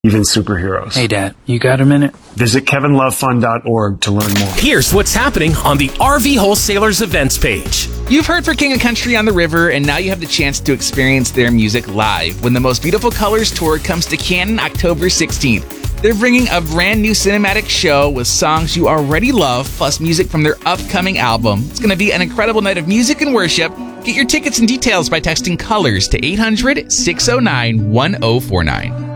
even superheroes. Hey, Dad, you got a minute? Visit kevinlovefund.org to learn more. Here's what's happening on the RV Wholesalers events page. You've heard for King & Country on the River, and now you have the chance to experience their music live when the Most Beautiful Colors Tour comes to Canton October 16th. They're bringing a brand new cinematic show with songs you already love, plus music from their upcoming album. It's going to be an incredible night of music and worship. Get your tickets and details by texting COLORS to 800-609-1049.